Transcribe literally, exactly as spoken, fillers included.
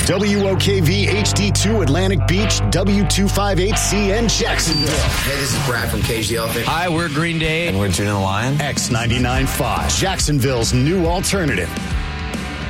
W O K V H D two Atlantic Beach, W two fifty-eight C N Jacksonville. Hey, this is Brad from Cage the Elephant. Hi, we're Green Day. And we're Juno the Lion. X ninety-nine point five, Jacksonville's new alternative.